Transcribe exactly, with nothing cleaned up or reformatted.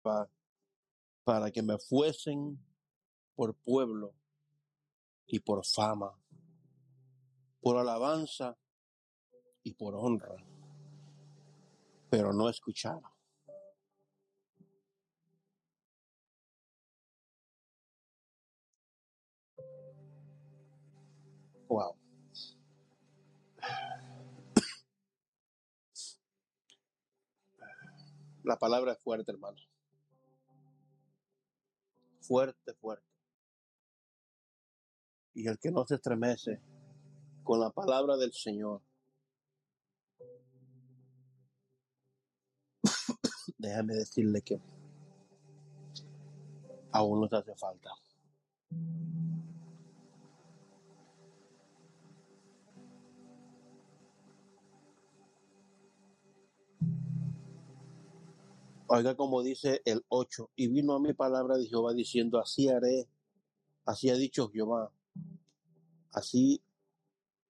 pa- para que me fuesen por pueblo y por fama, por alabanza y por honra, pero no escucharon. Wow. La palabra es fuerte, hermano. Fuerte, fuerte. Y el que no se estremece con la palabra del Señor, déjame decirle que aún nos hace falta. Oiga como dice el ocho, y vino a mi palabra de Jehová diciendo, así haré, así ha dicho Jehová, así